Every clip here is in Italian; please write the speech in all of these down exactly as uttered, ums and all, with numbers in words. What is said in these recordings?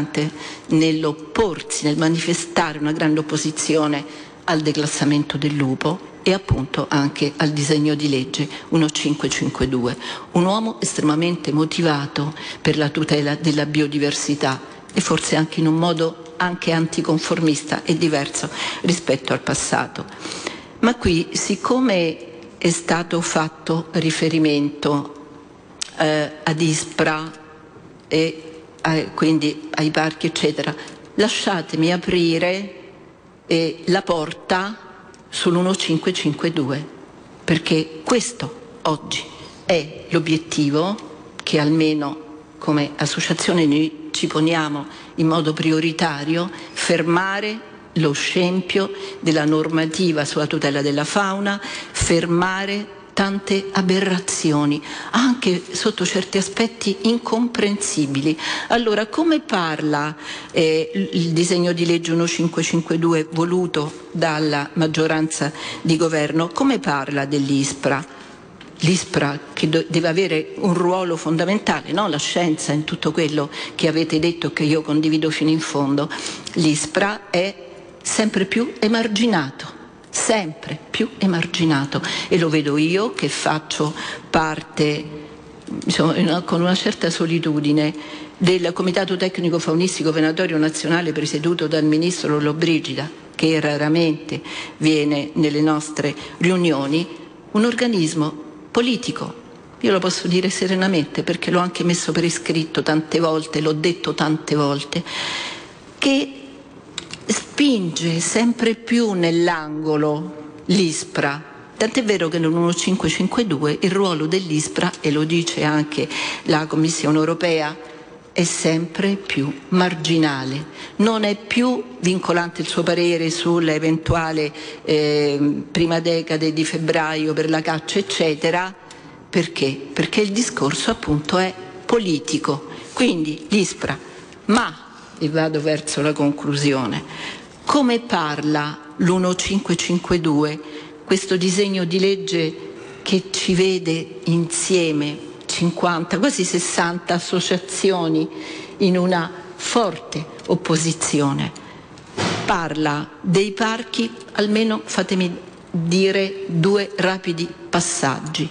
importante nell'opporsi, nel manifestare una grande opposizione al declassamento del lupo e appunto anche al disegno di legge millecinquecentocinquantadue. Un uomo estremamente motivato per la tutela della biodiversità e forse anche in un modo anche anticonformista e diverso rispetto al passato. Ma qui, siccome è stato fatto riferimento eh, ad ISPRA e eh, quindi ai parchi eccetera, lasciatemi aprire eh, la porta sull'millecinquecentocinquantadue, perché questo oggi è l'obiettivo che almeno come associazione noi ci poniamo in modo prioritario: fermare lo scempio della normativa sulla tutela della fauna, fermare tante aberrazioni, anche sotto certi aspetti incomprensibili. Allora, come parla eh, il disegno di legge millecinquecentocinquantadue voluto dalla maggioranza di governo? Come parla dell'ISPRA? L'ISPRA che do- deve avere un ruolo fondamentale, no? La scienza in tutto quello che avete detto, che io condivido fino in fondo. L'ISPRA è sempre più emarginato, sempre più emarginato, e lo vedo io che faccio parte, insomma, con una certa solitudine, del Comitato Tecnico Faunistico Venatorio Nazionale presieduto dal Ministro Lollobrigida, che raramente viene nelle nostre riunioni, un organismo politico. Io lo posso dire serenamente perché l'ho anche messo per iscritto tante volte, l'ho detto tante volte, che spinge sempre più nell'angolo l'ISPRA. Tant'è vero che nel millecinquecentocinquantadue il ruolo dell'ISPRA, e lo dice anche la Commissione europea, è sempre più marginale. Non è più vincolante il suo parere sull'eventuale eh, prima decade di febbraio per la caccia, eccetera. Perché? Perché il discorso appunto è politico. Quindi l'ISPRA, ma, e vado verso la conclusione, come parla l'millecinquecentocinquantadue, questo disegno di legge che ci vede insieme cinquanta, quasi sessanta associazioni in una forte opposizione? Parla dei parchi, almeno fatemi dire due rapidi passaggi.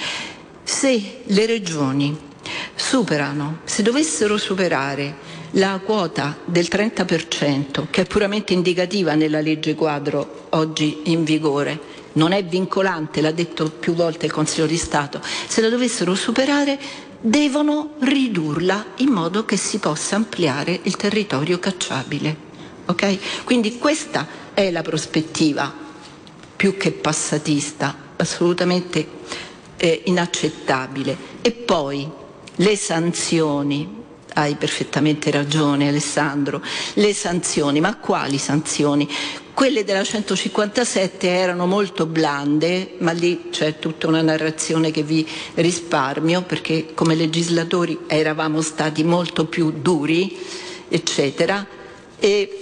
Se le regioni superano, se dovessero superare la quota del trenta per cento, che è puramente indicativa nella legge quadro oggi in vigore, non è vincolante, l'ha detto più volte il Consiglio di Stato, se la dovessero superare devono ridurla in modo che si possa ampliare il territorio cacciabile. Okay? Quindi questa è la prospettiva, più che passatista, assolutamente eh, inaccettabile. E poi le sanzioni. Hai perfettamente ragione, Alessandro, le sanzioni, ma quali sanzioni? Quelle della centocinquantasette erano molto blande, ma lì c'è tutta una narrazione che vi risparmio, perché come legislatori eravamo stati molto più duri, eccetera. E,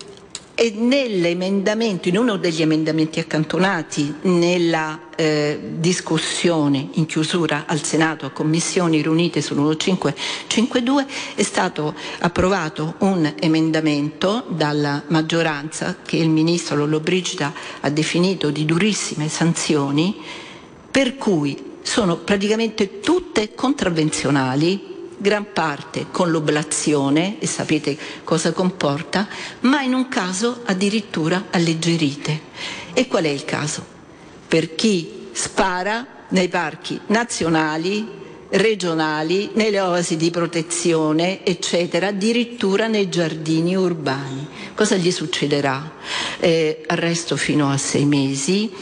e nell'emendamento, in uno degli emendamenti accantonati nella eh, discussione in chiusura al Senato a commissioni riunite sull'millecinquecentocinquantadue, è stato approvato un emendamento dalla maggioranza che il ministro Lollobrigida ha definito di durissime sanzioni, per cui sono praticamente tutte contravvenzionali, gran parte con l'oblazione, e sapete cosa comporta, ma in un caso addirittura alleggerite. E qual è il caso? Per chi spara nei parchi nazionali, regionali, nelle oasi di protezione, eccetera, addirittura nei giardini urbani. Cosa gli succederà? Eh, arresto fino a sei mesi,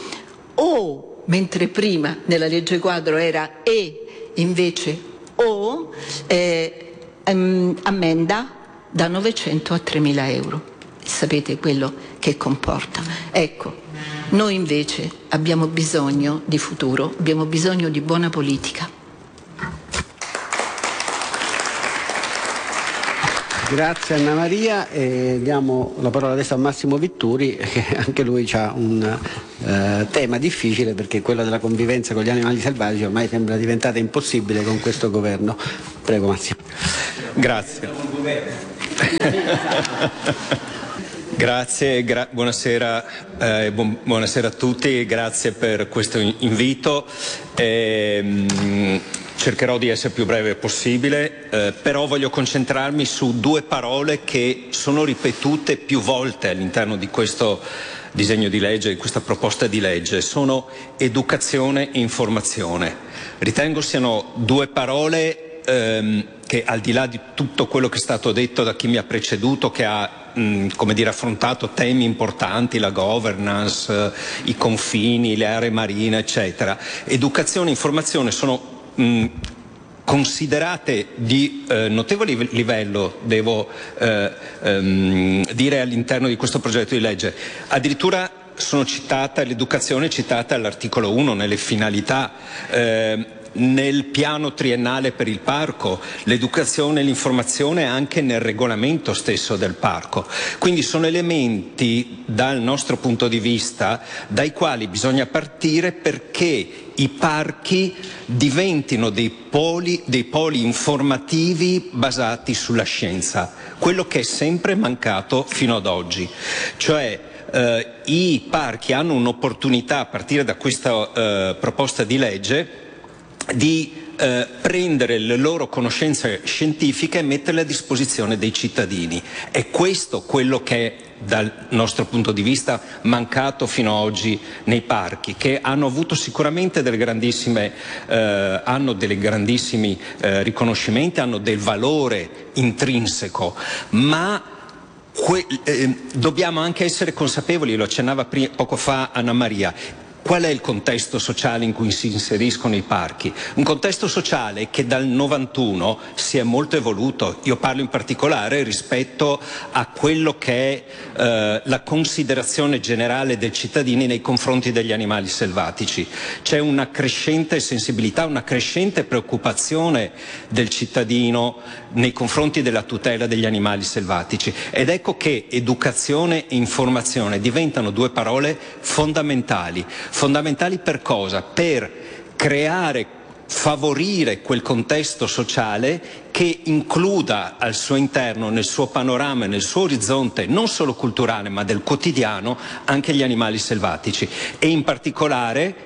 o, mentre prima nella legge quadro era e, invece o eh, um, ammenda da novecento a tremila euro. Sapete quello che comporta. Ecco, noi invece abbiamo bisogno di futuro, abbiamo bisogno di buona politica. Grazie Anna Maria, e diamo la parola adesso a Massimo Vitturi, che anche lui ha un eh, tema difficile, perché quella della convivenza con gli animali selvatici ormai sembra diventata impossibile con questo governo. Prego Massimo. Grazie. Grazie, gra- buonasera, eh, bu- buonasera a tutti, grazie per questo invito. Eh, mh, cercherò di essere più breve possibile, eh, però voglio concentrarmi su due parole che sono ripetute più volte all'interno di questo disegno di legge, di questa proposta di legge. Sono educazione e informazione. Ritengo siano due parole ehm, che, al di là di tutto quello che è stato detto da chi mi ha preceduto, che ha mh, come dire, affrontato temi importanti, la governance, eh, i confini, le aree marine, eccetera, educazione e informazione sono mh, considerate di eh, notevole livello, devo eh, ehm, dire, all'interno di questo progetto di legge. Addirittura sono citata, l'educazione è citata all'articolo uno nelle finalità, eh, nel piano triennale per il parco, l'educazione e l'informazione anche nel regolamento stesso del parco. Quindi sono elementi, dal nostro punto di vista, dai quali bisogna partire perché i parchi diventino dei poli, dei poli informativi basati sulla scienza, quello che è sempre mancato fino ad oggi. Cioè eh, i parchi hanno un'opportunità, a partire da questa eh, proposta di legge, di eh, prendere le loro conoscenze scientifiche e metterle a disposizione dei cittadini. È questo quello che è, dal nostro punto di vista, mancato fino ad oggi nei parchi, che hanno avuto sicuramente delle grandissime, eh, hanno dei grandissimi eh, riconoscimenti, hanno del valore intrinseco, ma que- eh, dobbiamo anche essere consapevoli, lo accennava prima, poco fa Anna Maria. Qual è il contesto sociale in cui si inseriscono i parchi? Un contesto sociale che dal novantuno si è molto evoluto. Io parlo in particolare rispetto a quello che è eh, la considerazione generale dei cittadini nei confronti degli animali selvatici. C'è una crescente sensibilità, una crescente preoccupazione del cittadino nei confronti della tutela degli animali selvatici. Ed ecco che educazione e informazione diventano due parole fondamentali. Fondamentali per cosa? Per creare, favorire quel contesto sociale che includa al suo interno, nel suo panorama, nel suo orizzonte, non solo culturale ma del quotidiano, anche gli animali selvatici. E in particolare,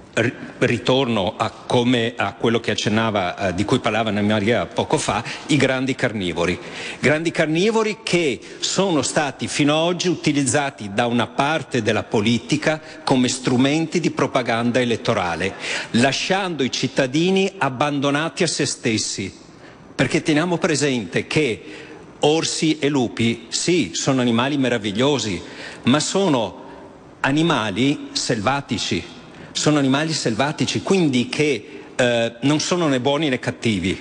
ritorno a, come, a quello che accennava, eh, di cui parlava Anna Maria poco fa, i grandi carnivori. Grandi carnivori che sono stati fino ad oggi utilizzati da una parte della politica come strumenti di propaganda elettorale, lasciando i cittadini abbandonati a se stessi. Perché teniamo presente che orsi e lupi, sì, sono animali meravigliosi, ma sono animali selvatici. Sono animali selvatici, quindi che eh, non sono né buoni né cattivi,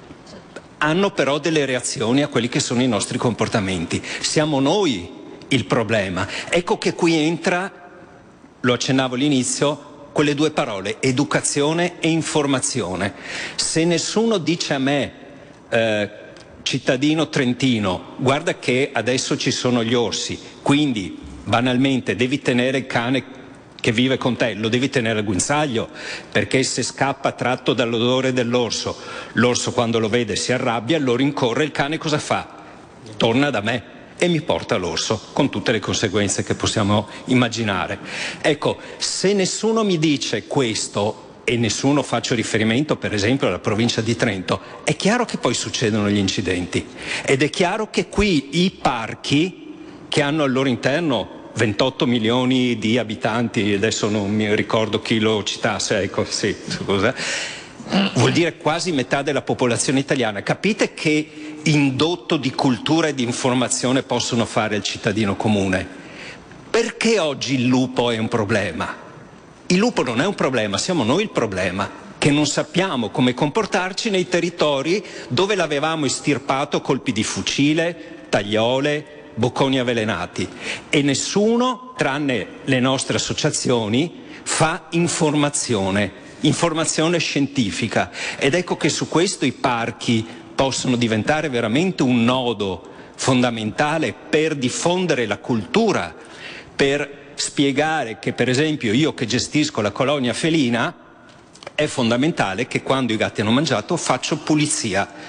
hanno però delle reazioni a quelli che sono i nostri comportamenti. Siamo noi il problema. Ecco che qui entra, lo accennavo all'inizio, quelle due parole, educazione e informazione. Se nessuno dice a me, eh, cittadino trentino, guarda che adesso ci sono gli orsi, quindi banalmente devi tenere il cane che vive con te, lo devi tenere al guinzaglio, perché se scappa tratto dall'odore dell'orso, l'orso quando lo vede si arrabbia, lo rincorre, il cane cosa fa? Torna da me e mi porta l'orso, con tutte le conseguenze che possiamo immaginare. Ecco, se nessuno mi dice questo, e nessuno, faccio riferimento per esempio alla provincia di Trento, è chiaro che poi succedono gli incidenti. Ed è chiaro che qui i parchi, che hanno al loro interno ventotto milioni di abitanti, adesso non mi ricordo chi lo citasse, ecco, sì, scusa, vuol dire quasi metà della popolazione italiana. Capite che indotto di cultura e di informazione possono fare il cittadino comune? Perché oggi il lupo è un problema? Il lupo non è un problema, siamo noi il problema, che non sappiamo come comportarci nei territori dove l'avevamo estirpato a colpi di fucile, tagliole, bocconi avvelenati, e nessuno, tranne le nostre associazioni, fa informazione, informazione scientifica. Ed ecco che su questo i parchi possono diventare veramente un nodo fondamentale per diffondere la cultura, per spiegare che, per esempio, io che gestisco la colonia felina, è fondamentale che quando i gatti hanno mangiato faccio pulizia,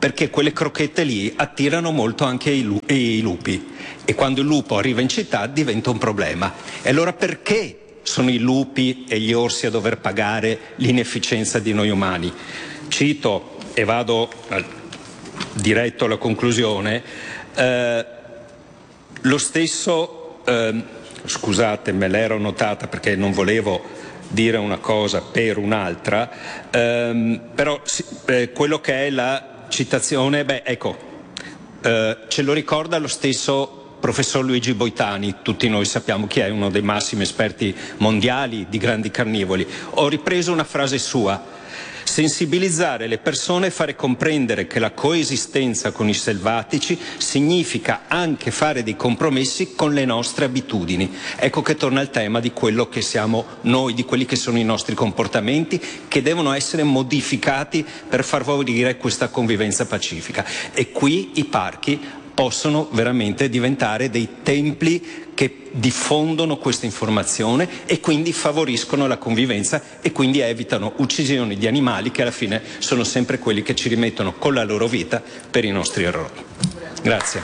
perché quelle crocchette lì attirano molto anche i, lu- i lupi, e quando il lupo arriva in città diventa un problema. E allora perché sono i lupi e gli orsi a dover pagare l'inefficienza di noi umani? Cito, e vado al, diretto alla conclusione, eh, lo stesso, eh, scusate, me l'ero notata perché non volevo dire una cosa per un'altra, ehm, però eh, quello che è la citazione, beh ecco, eh, ce lo ricorda lo stesso professor Luigi Boitani, tutti noi sappiamo chi è, uno dei massimi esperti mondiali di grandi carnivori. Ho ripreso una frase sua: sensibilizzare le persone e fare comprendere che la coesistenza con i selvatici significa anche fare dei compromessi con le nostre abitudini. Ecco che torna al tema di quello che siamo noi, di quelli che sono i nostri comportamenti, che devono essere modificati per far favorire questa convivenza pacifica. E qui i parchi possono veramente diventare dei templi che diffondono questa informazione e quindi favoriscono la convivenza e quindi evitano uccisioni di animali che alla fine sono sempre quelli che ci rimettono con la loro vita per i nostri errori. Grazie.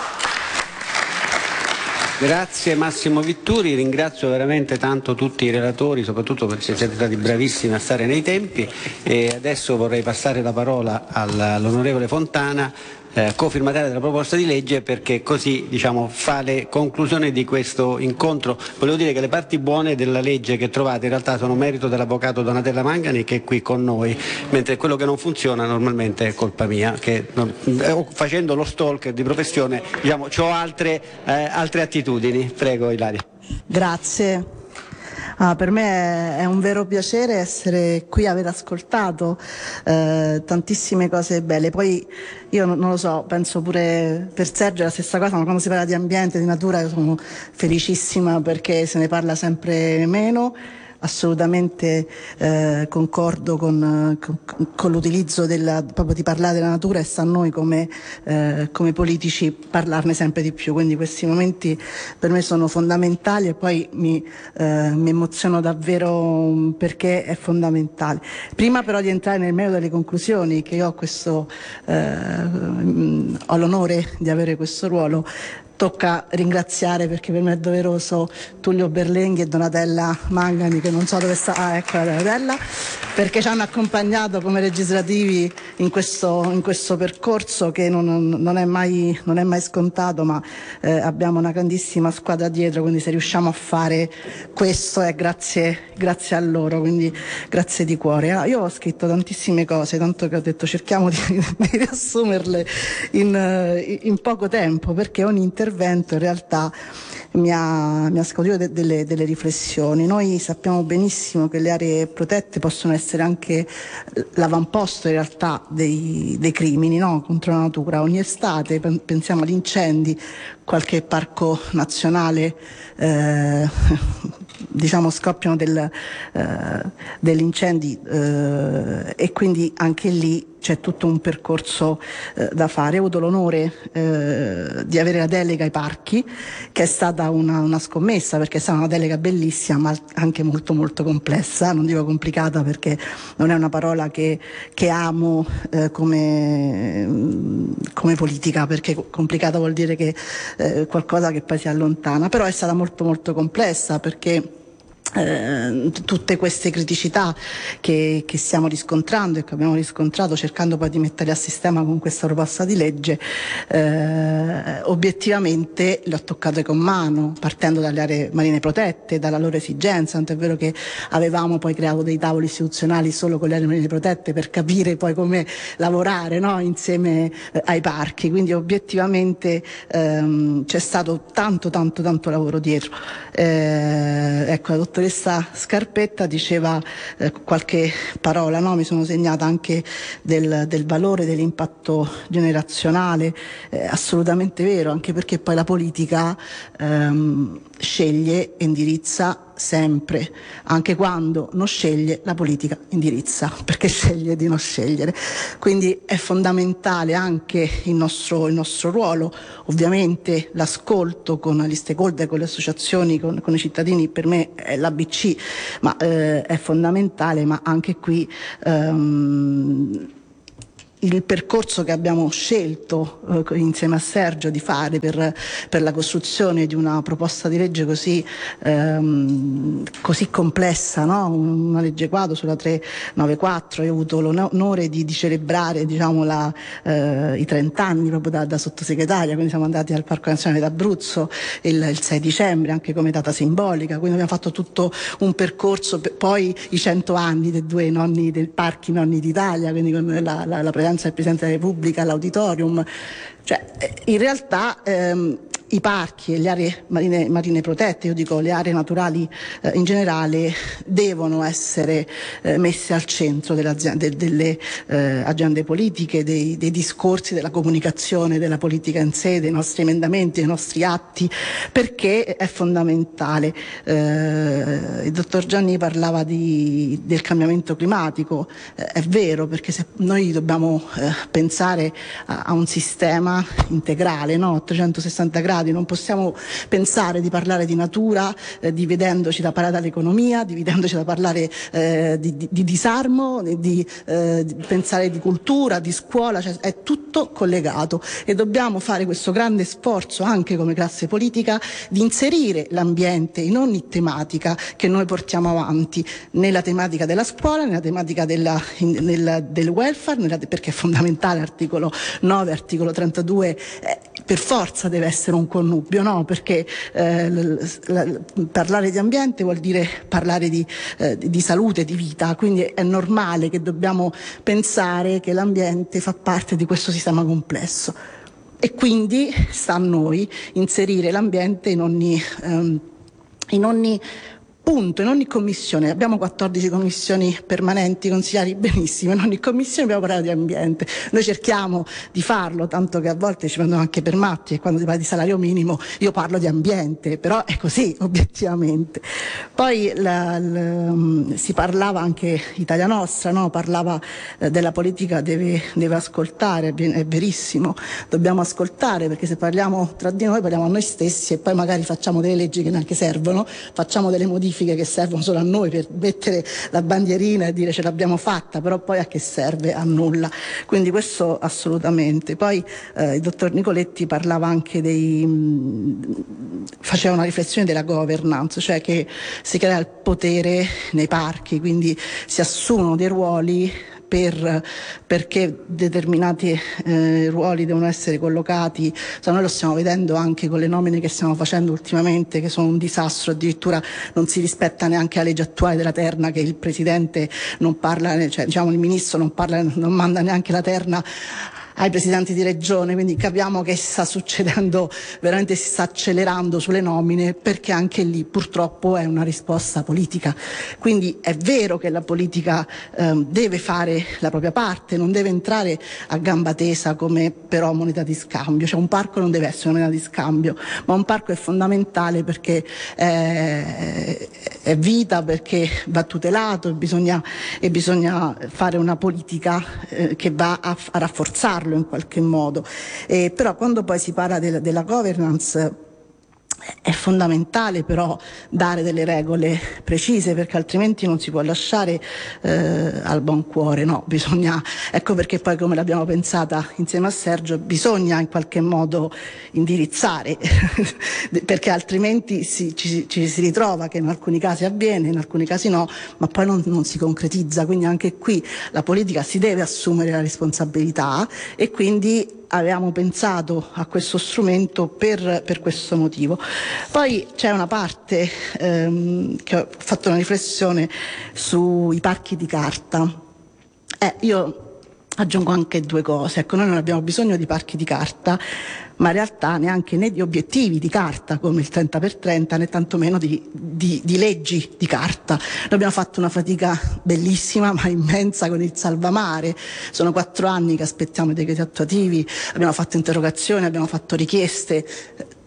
Grazie Massimo Vitturi, ringrazio veramente tanto tutti i relatori, soprattutto perché siete stati bravissimi a stare nei tempi, e adesso vorrei passare la parola all'onorevole Fontana, eh, cofirmataria della proposta di legge, perché così diciamo fa le conclusioni di questo incontro. Volevo dire che le parti buone della legge che trovate in realtà sono merito dell'avvocato Donatella Mangani, che è qui con noi, mentre quello che non funziona normalmente è colpa mia, che non, eh, facendo lo stalker di professione diciamo ho altre, eh, altre attitudini. Prego Ilaria. Grazie. Ah, per me è un vero piacere essere qui, aver ascoltato eh, tantissime cose belle. Poi io non, non lo so, penso pure per Sergio la stessa cosa, ma quando si parla di ambiente, di natura, io sono felicissima perché se ne parla sempre meno. Assolutamente eh, concordo con, con, con l'utilizzo della, proprio di parlare della natura, e sta a noi come, eh, come politici parlarne sempre di più, quindi questi momenti per me sono fondamentali, e poi mi, eh, mi emoziono davvero perché è fondamentale. Prima però di entrare nel merito delle conclusioni, che io ho, questo, eh, ho l'onore di avere questo ruolo, tocca ringraziare, perché per me è doveroso, Tullio Berlenghi e Donatella Mangani, che non so dove sta, ah ecco la Donatella, perché ci hanno accompagnato come legislativi in questo, in questo percorso che non, non, è mai, non è mai scontato, ma eh, abbiamo una grandissima squadra dietro, quindi se riusciamo a fare questo è grazie, grazie a loro, quindi grazie di cuore. Ah, io ho scritto tantissime cose, tanto che ho detto cerchiamo di, di riassumerle in, in poco tempo, perché ogni intervento in realtà mi ha, mi ha scaturito de, delle, delle riflessioni. Noi sappiamo benissimo che le aree protette possono essere anche l'avamposto in realtà dei, dei crimini, no? Contro la natura. Ogni estate pensiamo agli incendi, qualche parco nazionale eh, diciamo scoppiano del, eh, degli incendi eh, e quindi anche lì c'è tutto un percorso eh, da fare. Ho avuto l'onore eh, di avere la delega ai parchi, che è stata una, una scommessa, perché è stata una delega bellissima ma anche molto molto complessa, non dico complicata perché non è una parola che, che amo eh, come, come politica, perché complicata vuol dire che eh, qualcosa che poi si allontana, però è stata molto molto complessa perché Eh, tutte queste criticità che, che stiamo riscontrando e che abbiamo riscontrato cercando poi di metterle a sistema con questa proposta di legge, eh, obiettivamente le ho toccate con mano, partendo dalle aree marine protette, dalla loro esigenza, tant'è vero che avevamo poi creato dei tavoli istituzionali solo con le aree marine protette per capire poi come lavorare, no? Insieme eh, ai parchi, quindi obiettivamente ehm, c'è stato tanto tanto tanto lavoro dietro. Eh, ecco, la dottoressa Scarpetta diceva eh, qualche parola, no? Mi sono segnata anche del, del valore dell'impatto generazionale, eh, assolutamente vero, anche perché poi la politica ehm, sceglie e indirizza sempre, anche quando non sceglie la politica indirizza, perché sceglie di non scegliere, quindi è fondamentale anche il nostro, il nostro ruolo, ovviamente l'ascolto con gli stakeholder, con le associazioni, con, con i cittadini, per me è l'A B C, ma eh, è fondamentale, ma anche qui ehm, il percorso che abbiamo scelto eh, insieme a Sergio di fare per, per la costruzione di una proposta di legge così, ehm, così complessa, no? Una legge quadro sulla trecentonovantaquattro. Io ho avuto l'onore di, di celebrare, diciamo, la, eh, i trenta anni proprio da, da sottosegretaria, quindi siamo andati al Parco Nazionale d'Abruzzo il, il sei dicembre, anche come data simbolica, quindi abbiamo fatto tutto un percorso, per, poi i cento anni dei due nonni del Parchi Nonni d'Italia, quindi con la, la, la presenza del Presidente della Repubblica all'auditorium. Cioè, in realtà ehm, i parchi e le aree marine, marine protette, io dico le aree naturali eh, in generale, devono essere eh, messe al centro delle, delle eh, agende politiche, dei, dei discorsi, della comunicazione, della politica in sé, dei nostri emendamenti, dei nostri atti, perché è fondamentale. Eh, il dottor Gianni parlava di, del cambiamento climatico, eh, è vero, perché se noi dobbiamo eh, pensare a, a un sistema integrale, no? a trecentosessanta gradi, non possiamo pensare di parlare di natura eh, dividendoci da parlare dall'economia, dividendoci da parlare eh, di, di, di disarmo, di, eh, di pensare di cultura, di scuola, cioè è tutto collegato e dobbiamo fare questo grande sforzo anche come classe politica di inserire l'ambiente in ogni tematica che noi portiamo avanti, nella tematica della scuola, nella tematica della, in, nella, del welfare, nella, perché è fondamentale, articolo nove, articolo trentadue, eh, per forza deve essere un connubio, no? Perché eh, l, l, parlare di ambiente vuol dire parlare di, eh, di salute, di vita, quindi è normale che dobbiamo pensare che l'ambiente fa parte di questo sistema complesso e quindi sta a noi inserire l'ambiente in ogni, ehm, in ogni punto, in ogni commissione. Abbiamo quattordici commissioni permanenti, consigliari, benissimo, in ogni commissione abbiamo parlato di ambiente. Noi cerchiamo di farlo, tanto che a volte ci prendono anche per matti e quando si parla di salario minimo io parlo di ambiente, però è così obiettivamente. Poi la, la, si parlava anche Italia Nostra, no? Parlava eh, della politica deve, deve ascoltare, è verissimo, dobbiamo ascoltare, perché se parliamo tra di noi parliamo a noi stessi e poi magari facciamo delle leggi che neanche servono, facciamo delle modifiche che servono solo a noi per mettere la bandierina e dire ce l'abbiamo fatta, però poi a che serve? A nulla. Quindi questo assolutamente. Poi eh, il dottor Nicoletti parlava anche dei mh, faceva una riflessione della governance, cioè che si crea il potere nei parchi, quindi si assumono dei ruoli per, perché determinati eh, ruoli devono essere collocati. Cioè, noi lo stiamo vedendo anche con le nomine che stiamo facendo ultimamente, che sono un disastro, addirittura non si rispetta neanche la legge attuale della terna, che il presidente non parla, cioè diciamo il ministro non parla, non manda neanche la terna ai presidenti di regione, quindi capiamo che sta succedendo, veramente si sta accelerando sulle nomine, perché anche lì purtroppo è una risposta politica. Quindi è vero che la politica eh, deve fare la propria parte, non deve entrare a gamba tesa come però moneta di scambio, cioè un parco non deve essere moneta di scambio, ma un parco è fondamentale perché è, è vita, perché va tutelato e bisogna, e bisogna fare una politica eh, che va a, a rafforzarlo in qualche modo, eh, però quando poi si parla de- della governance è fondamentale però dare delle regole precise, perché altrimenti non si può lasciare eh, al buon cuore, no? Bisogna, ecco perché poi, come l'abbiamo pensata insieme a Sergio, bisogna in qualche modo indirizzare perché altrimenti si, ci, ci si ritrova che in alcuni casi avviene, in alcuni casi no, ma poi non, non si concretizza. Quindi anche qui la politica si deve assumere la responsabilità e quindi avevamo pensato a questo strumento per, per questo motivo. Poi c'è una parte ehm, che ho fatto una riflessione sui parchi di carta. Eh, io aggiungo anche due cose. Ecco, noi non abbiamo bisogno di parchi di carta, ma in realtà neanche né di obiettivi di carta come il trenta per trenta, né tantomeno di, di, di leggi di carta. Noi abbiamo fatto una fatica bellissima ma immensa con il salvamare, sono quattro anni che aspettiamo i decreti attuativi, abbiamo fatto interrogazioni, abbiamo fatto richieste.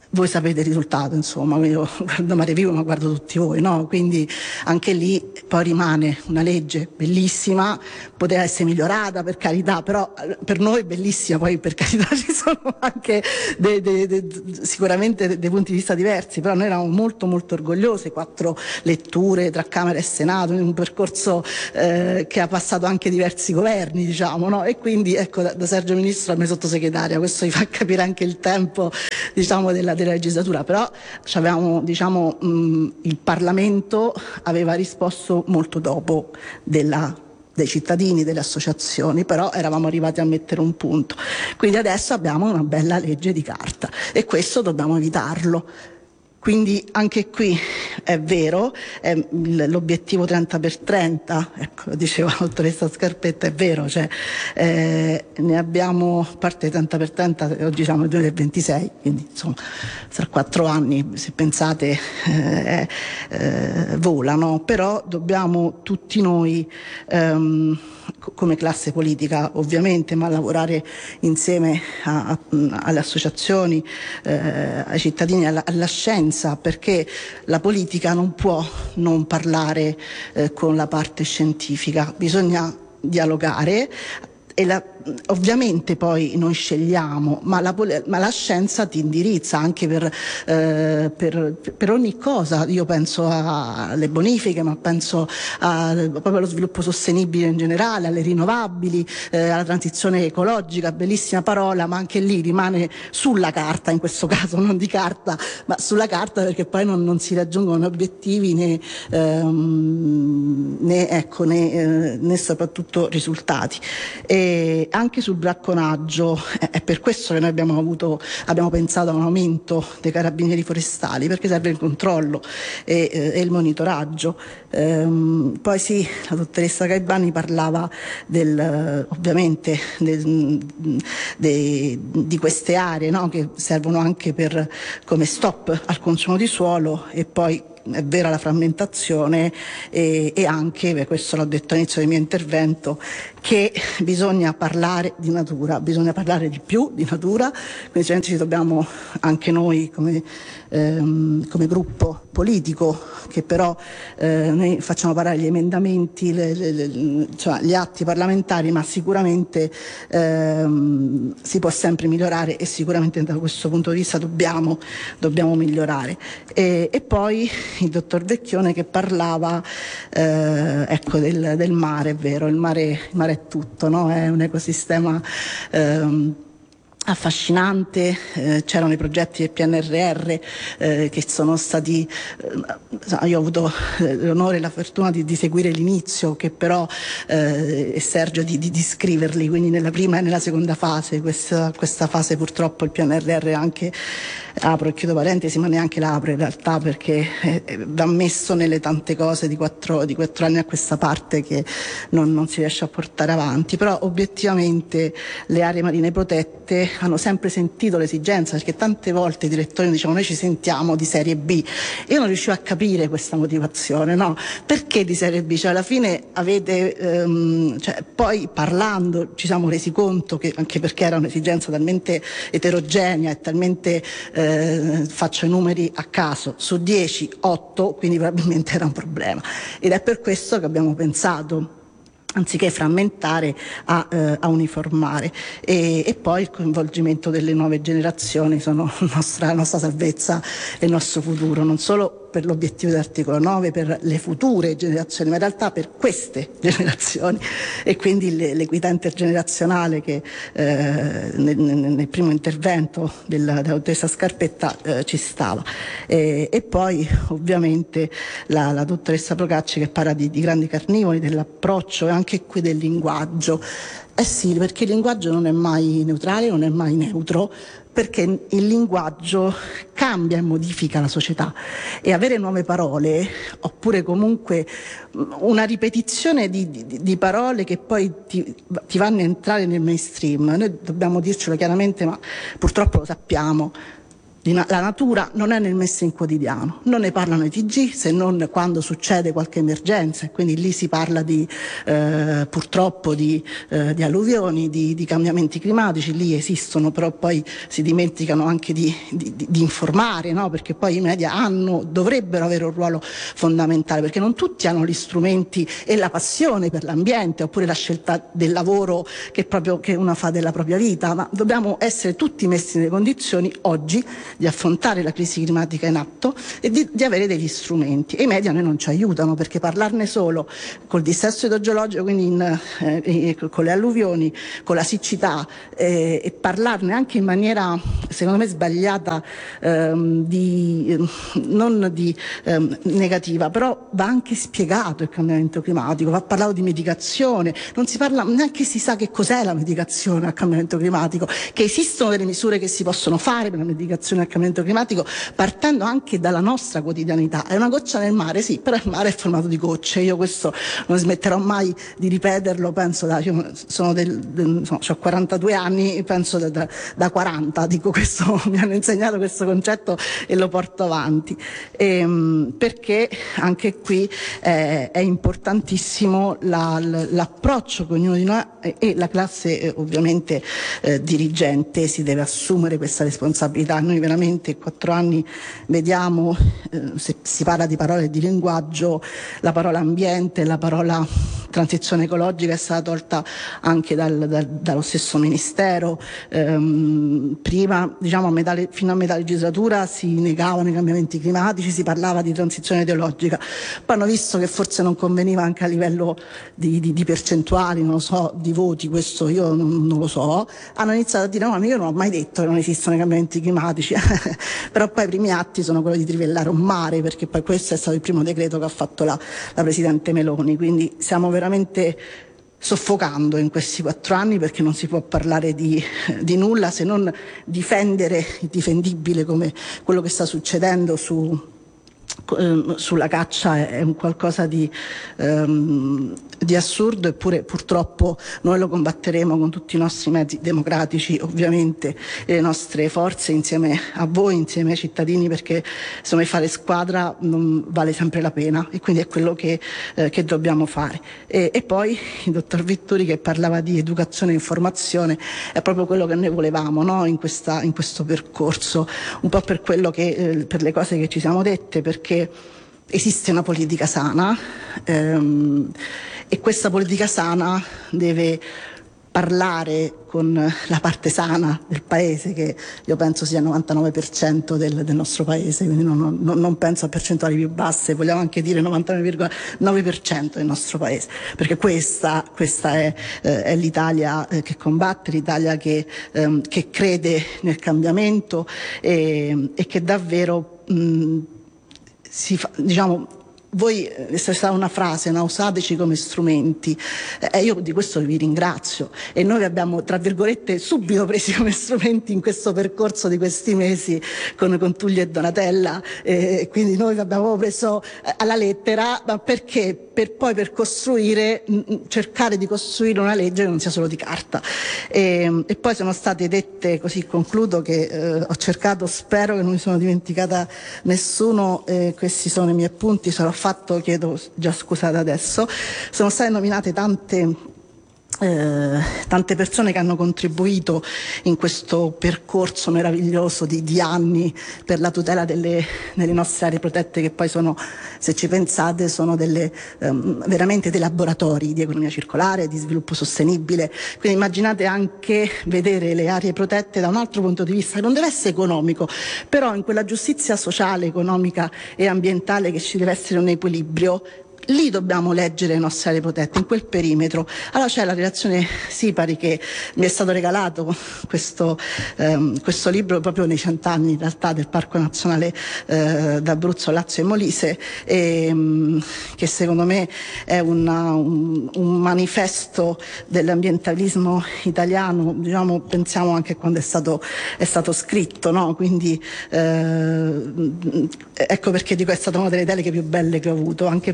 voi sapete il risultato, insomma, io guardo Mare Vivo ma guardo tutti voi, no? Quindi anche lì poi rimane una legge bellissima, poteva essere migliorata per carità, però per noi bellissima, poi per carità ci sono anche dei, dei, dei, sicuramente dei, dei punti di vista diversi, però noi eravamo molto molto orgogliosi, quattro letture tra Camera e Senato, in un percorso eh, che ha passato anche diversi governi, diciamo, no? E quindi ecco, da, da Sergio Ministro a me sottosegretaria, questo vi fa capire anche il tempo, diciamo, della, della legislatura, però avevamo, diciamo, mh, il Parlamento aveva risposto molto dopo della, dei cittadini, delle associazioni, però eravamo arrivati a mettere un punto. Quindi adesso abbiamo una bella legge di carta e questo dobbiamo evitarlo. Quindi anche qui è vero, è l'obiettivo trenta per trenta, ecco, diceva la dottoressa Scarpetta, è vero, cioè, eh, ne abbiamo, a parte trenta per trenta, oggi siamo nel duemilaventisei, quindi insomma tra quattro anni, se pensate, eh, eh, volano, però dobbiamo tutti noi, ehm, come classe politica ovviamente, ma lavorare insieme a, a, alle associazioni, eh, ai cittadini, alla, alla scienza, perché la politica non può non parlare eh, con la parte scientifica, bisogna dialogare. E la, ovviamente poi noi scegliamo, ma la, ma la scienza ti indirizza anche per, eh, per, per ogni cosa. Io penso alle bonifiche, ma penso a, proprio allo sviluppo sostenibile in generale, alle rinnovabili, eh, alla transizione ecologica, bellissima parola, ma anche lì rimane sulla carta, in questo caso non di carta, ma sulla carta, perché poi non, non si raggiungono obiettivi né, ehm, né, ecco, né, eh, né soprattutto risultati. E anche sul bracconaggio è per questo che noi abbiamo avuto abbiamo pensato a un aumento dei carabinieri forestali, perché serve il controllo e, e il monitoraggio. Ehm, poi sì, la dottoressa Gaibani parlava del, ovviamente del, de, di queste aree, no? Che servono anche per, come stop al consumo di suolo, e poi è vera la frammentazione e, e anche, beh, questo l'ho detto all'inizio del mio intervento, che bisogna parlare di natura, bisogna parlare di più di natura, quindi ci dobbiamo anche noi come, ehm, come gruppo politico, che però eh, noi facciamo parlare gli emendamenti, le, le, le, cioè gli atti parlamentari, ma sicuramente ehm, si può sempre migliorare e sicuramente da questo punto di vista dobbiamo, dobbiamo migliorare. E, e poi il dottor Vecchione che parlava eh, ecco, del, del mare, è vero, il mare, il mare è tutto, no? È un ecosistema ehm, affascinante, eh, c'erano i progetti del P N R R eh, che sono stati, eh, io ho avuto l'onore e la fortuna di, di seguire l'inizio, che però eh, e Sergio di, di, di scriverli, quindi nella prima e nella seconda fase, questa, questa fase purtroppo il P N R R anche, apro e chiudo parentesi, ma neanche l'apro in realtà, perché eh, va messo nelle tante cose di quattro, di quattro anni a questa parte che non, non si riesce a portare avanti, però obiettivamente le aree marine protette hanno sempre sentito l'esigenza, perché tante volte i direttori dicevano noi ci sentiamo di serie B, io non riuscivo a capire questa motivazione, no? Perché di serie B? Cioè alla fine avete, ehm, cioè, poi parlando ci siamo resi conto che, anche perché era un'esigenza talmente eterogenea e talmente eh, faccio i numeri a caso, su dieci, otto, quindi probabilmente era un problema, ed è per questo che abbiamo pensato, anziché frammentare, a, eh, a uniformare, e, e poi il coinvolgimento delle nuove generazioni sono nostra, la nostra salvezza e il nostro futuro, non solo per l'obiettivo dell'articolo nove, per le future generazioni, ma in realtà per queste generazioni, e quindi l'equità intergenerazionale che eh, nel, nel primo intervento della, della dottoressa Scarpetta eh, ci stava. E, e poi ovviamente la, la dottoressa Procacci che parla di, di grandi carnivori, dell'approccio e anche qui del linguaggio. Eh sì, perché il linguaggio non è mai neutrale, non è mai neutro, perché il linguaggio cambia e modifica la società, e avere nuove parole, oppure comunque una ripetizione di, di, di parole che poi ti, ti vanno a entrare nel mainstream, noi dobbiamo dircelo chiaramente, ma purtroppo lo sappiamo, la natura non è nel Messaggero Quotidiano, non ne parlano i T G se non quando succede qualche emergenza, e quindi lì si parla di eh, purtroppo di, eh, di alluvioni, di, di cambiamenti climatici, lì esistono, però poi si dimenticano anche di, di, di informare, no? Perché poi i media hanno, dovrebbero avere un ruolo fondamentale, perché non tutti hanno gli strumenti e la passione per l'ambiente, oppure la scelta del lavoro che proprio che una fa della propria vita, ma dobbiamo essere tutti messi nelle condizioni oggi di affrontare la crisi climatica in atto e di, di avere degli strumenti, e i media a noi non ci aiutano, perché parlarne solo col dissesto idrogeologico, quindi in, eh, con le alluvioni, con la siccità, eh, e parlarne anche in maniera secondo me sbagliata, ehm, di, non di ehm, negativa, però va anche spiegato il cambiamento climatico, va parlato di mitigazione, non si parla, neanche si sa che cos'è la mitigazione al cambiamento climatico, che esistono delle misure che si possono fare per la mitigazione al cambiamento climatico, partendo anche dalla nostra quotidianità. È una goccia nel mare, sì, però il mare è formato di gocce, io questo non smetterò mai di ripeterlo, penso da, io sono del, del, so, ho quarantadue anni, penso da, da, da quaranta, dico questo, mi hanno insegnato questo concetto e lo porto avanti, e, perché anche qui eh, è importantissimo la, l'approccio che ognuno di noi e la classe eh, ovviamente eh, dirigente si deve assumere questa responsabilità. Noi veramente in quattro anni vediamo, eh, se si parla di parole e di linguaggio, la parola ambiente, la parola transizione ecologica è stata tolta anche dal, dal, dallo stesso Ministero. Ehm, prima, diciamo, a metà, fino a metà legislatura si negavano i cambiamenti climatici, si parlava di transizione ideologica, poi hanno visto che forse non conveniva anche a livello di, di, di percentuali, non lo so, di voti, questo io non, non lo so, hanno iniziato a dire no, io non ho mai detto che non esistono i cambiamenti climatici, però poi i primi atti sono quelli di trivellare un mare, perché poi questo è stato il primo decreto che ha fatto la, la Presidente Meloni, quindi siamo veramente soffocando in questi quattro anni, perché non si può parlare di, di nulla se non difendere il difendibile, come quello che sta succedendo su sulla caccia è un qualcosa di, um, di assurdo, eppure purtroppo noi lo combatteremo con tutti i nostri mezzi democratici, ovviamente, e le nostre forze insieme a voi, insieme ai cittadini, perché insomma fare squadra non vale sempre la pena, e quindi è quello che, eh, che dobbiamo fare. E, e poi il dottor Vitturi, che parlava di educazione e informazione, è proprio quello che noi volevamo, no? in, questa, in questo percorso, un po' per quello che, eh, per le cose che ci siamo dette, perché esiste una politica sana, ehm, e questa politica sana deve parlare con la parte sana del paese, che io penso sia il novantanove per cento del, del nostro paese, quindi non, non, non penso a percentuali più basse, vogliamo anche dire novantanove virgola nove per cento del nostro paese, perché questa, questa è, eh, è l'Italia eh, che combatte, l'Italia che, ehm, che crede nel cambiamento, e, e che davvero mh, si fa, diciamo, voi, è stata una frase, no? Usateci come strumenti, e eh, io di questo vi ringrazio, e noi vi abbiamo tra virgolette subito presi come strumenti in questo percorso di questi mesi con, con Tullio e Donatella, e quindi noi vi abbiamo preso alla lettera, ma perché? Per poi per costruire, cercare di costruire una legge che non sia solo di carta, e, e poi sono state dette, così concludo, che eh, ho cercato, spero che non mi sono dimenticata nessuno, eh, questi sono i miei appunti, sarò fatto, chiedo già scusate adesso, sono state nominate tante Eh, tante persone che hanno contribuito in questo percorso meraviglioso di, di anni per la tutela delle, delle nostre aree protette, che poi sono, se ci pensate, sono delle, um, veramente dei laboratori di economia circolare, di sviluppo sostenibile. Quindi immaginate anche vedere le aree protette da un altro punto di vista, che non deve essere economico, però in quella giustizia sociale, economica e ambientale che ci deve essere un equilibrio. Lì dobbiamo leggere le nostre aree protette, in quel perimetro. Allora c'è la relazione Sipari, che mi è stato regalato questo, ehm, questo libro proprio nei cent'anni in realtà del Parco Nazionale eh, d'Abruzzo, Lazio e Molise, e, mh, che secondo me è una, un, un manifesto dell'ambientalismo italiano, diciamo, pensiamo anche quando è stato, è stato scritto, no? Quindi eh, ecco perché dico è stata una delle deleghe più belle che ho avuto, anche per queste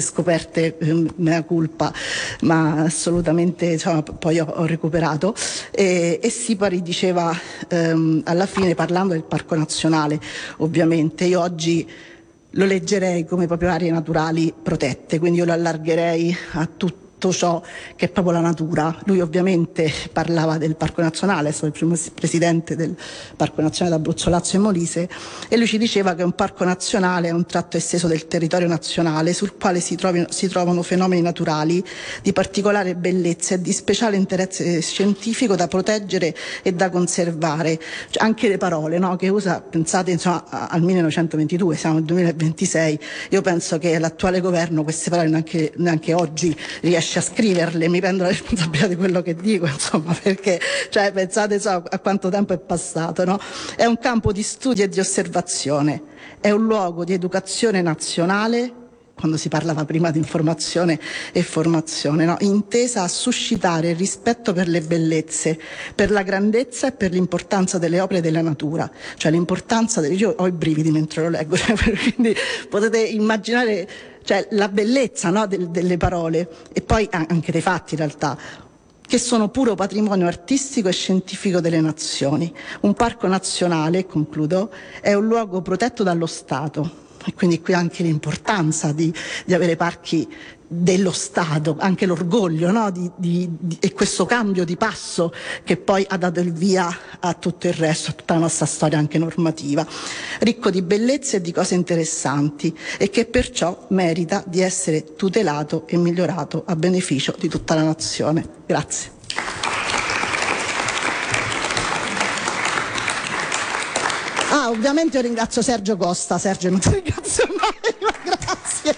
scoperte, eh, mea culpa, ma assolutamente, insomma, poi ho, ho recuperato. E, e Sipari diceva ehm, alla fine, parlando del Parco Nazionale, ovviamente, io oggi lo leggerei come proprio aree naturali protette, quindi io lo allargherei a tutti ciò che è proprio la natura. Lui ovviamente parlava del Parco Nazionale, è stato il primo presidente del Parco Nazionale d'Abruzzo, Lazio e Molise, e lui ci diceva che un parco nazionale è un tratto esteso del territorio nazionale sul quale si, trovi, si trovano fenomeni naturali di particolare bellezza e di speciale interesse scientifico da proteggere e da conservare. Cioè, anche le parole, no, che usa, pensate insomma al millenovecentoventidue, siamo nel duemilaventisei, io penso che l'attuale governo queste parole neanche, neanche oggi riesce a scriverle, mi prendo la responsabilità di quello che dico, insomma, perché cioè, pensate so, a quanto tempo è passato, no? È un campo di studio e di osservazione, è un luogo di educazione nazionale, quando si parlava prima di informazione e formazione, no? Intesa a suscitare il rispetto per le bellezze, per la grandezza e per l'importanza delle opere della natura, cioè l'importanza del... Io ho i brividi mentre lo leggo, cioè, quindi potete immaginare, cioè, la bellezza, no, del, delle parole e poi anche dei fatti in realtà, che sono puro patrimonio artistico e scientifico delle nazioni. Un parco nazionale, concludo, è un luogo protetto dallo Stato e quindi qui anche l'importanza di, di avere parchi dello Stato, anche l'orgoglio, no? di, di, di, e questo cambio di passo che poi ha dato il via a tutto il resto, a tutta la nostra storia anche normativa, ricco di bellezze e di cose interessanti e che perciò merita di essere tutelato e migliorato a beneficio di tutta la nazione. Grazie. Ah, ovviamente io ringrazio Sergio Costa. Sergio, non ti ringrazio mai, ma grazie.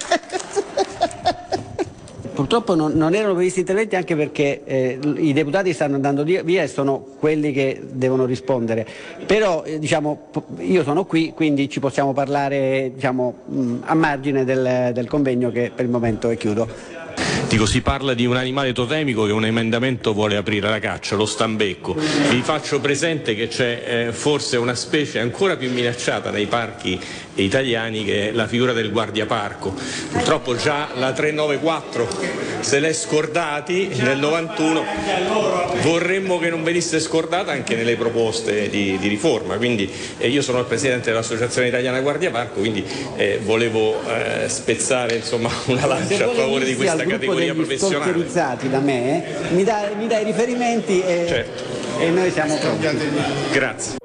Purtroppo non, non erano previsti interventi anche perché eh, i deputati stanno andando via e sono quelli che devono rispondere. Però eh, diciamo, io sono qui, quindi ci possiamo parlare diciamo, mh, a margine del, del convegno che per il momento è chiuso. Dico, si parla di un animale totemico che un emendamento vuole aprire la caccia, lo stambecco. Vi faccio presente che c'è eh, forse una specie ancora più minacciata nei parchi italiani che è la figura del guardiaparco. Purtroppo già la trecentonovantaquattro se l'è scordati nel novantuno, vorremmo che non venisse scordata anche nelle proposte di, di riforma. Quindi eh, io sono il presidente dell'Associazione Italiana Guardiaparco, quindi eh, volevo eh, spezzare insomma una lancia a favore di questa categoria professionale. Stalkerizzati da me, mi dai, mi dai riferimenti e, certo. e noi siamo pronti. Grazie.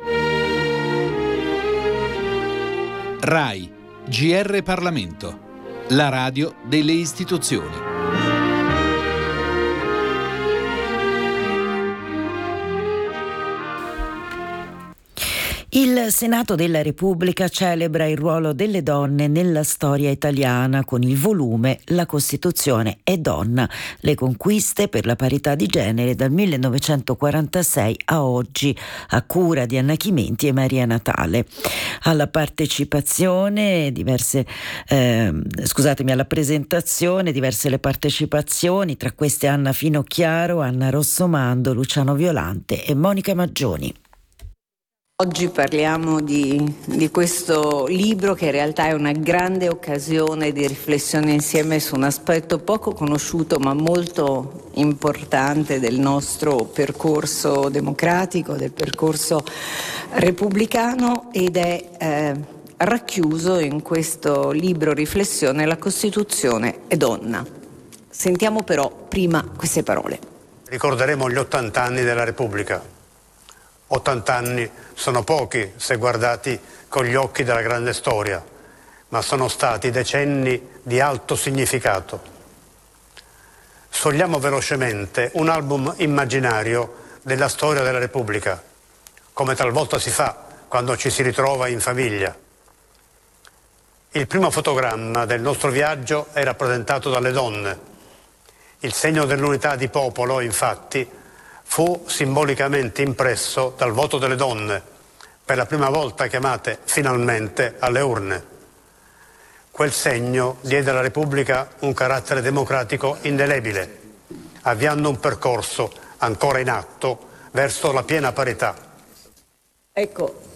RAI, G R Parlamento, la radio delle istituzioni. Il Senato della Repubblica celebra il ruolo delle donne nella storia italiana con il volume La Costituzione è donna, le conquiste per la parità di genere dal millenovecentoquarantasei a oggi, a cura di Anna Chimenti e Maria Natale. Alla partecipazione diverse eh, scusatemi alla presentazione diverse le partecipazioni, tra queste Anna Finocchiaro, Anna Rossomando, Luciano Violante e Monica Maggioni. Oggi parliamo di, di questo libro che in realtà è una grande occasione di riflessione insieme su un aspetto poco conosciuto ma molto importante del nostro percorso democratico, del percorso repubblicano, ed è eh, racchiuso in questo libro riflessione La Costituzione è donna. Sentiamo però prima queste parole. Ricorderemo gli ottanta anni della Repubblica. ottanta anni sono pochi se guardati con gli occhi della grande storia, ma sono stati decenni di alto significato. Sfogliamo velocemente un album immaginario della storia della Repubblica, come talvolta si fa quando ci si ritrova in famiglia. Il primo fotogramma del nostro viaggio è rappresentato dalle donne. Il segno dell'unità di popolo, infatti, fu simbolicamente impresso dal voto delle donne, per la prima volta chiamate finalmente alle urne. Quel segno diede alla Repubblica un carattere democratico indelebile, avviando un percorso ancora in atto verso la piena parità. Ecco,